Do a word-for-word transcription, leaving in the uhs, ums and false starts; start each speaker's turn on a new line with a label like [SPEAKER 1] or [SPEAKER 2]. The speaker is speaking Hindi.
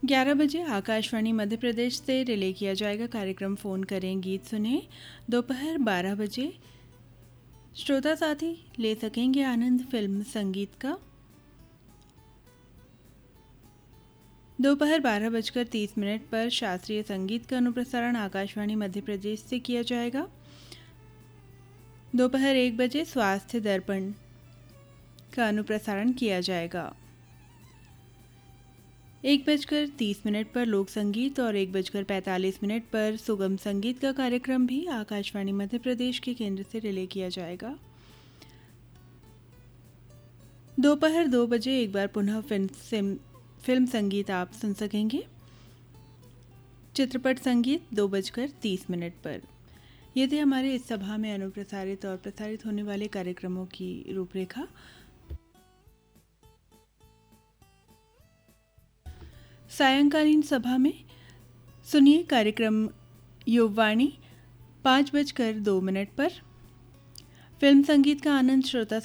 [SPEAKER 1] ग्यारह बजे आकाशवाणी मध्य प्रदेश से रिले किया जाएगा कार्यक्रम फ़ोन करें गीत सुने। दोपहर बारह बजे श्रोता साथी ले सकेंगे आनंद फिल्म संगीत का। दोपहर बारह बजकर तीस मिनट पर शास्त्रीय संगीत का अनुप्रसारण आकाशवाणी मध्य प्रदेश से किया जाएगा। दोपहर एक बजे स्वास्थ्य दर्पण का अनुप्रसारण किया जाएगा। एक बजकर तीस मिनट पर लोक संगीत और एक बजकर पैंतालीस मिनट पर सुगम संगीत का कार्यक्रम भी आकाशवाणी मध्य प्रदेश के केंद्र से रिले किया जाएगा। दोपहर दो बजे एक बार पुनः फिल्म फिल्म संगीत आप सुन सकेंगे। चित्रपट संगीत दो बजकर तीस मिनट पर। ये थे हमारे इस सभा में अनुप्रसारित और प्रसारित होने वाले कार्यक्रमों की रूपरेखा। सायंकालीन सभा में सुनिए कार्यक्रम युववाणी पाँच बजकर दो मिनट पर। फिल्म संगीत का आनंद श्रोता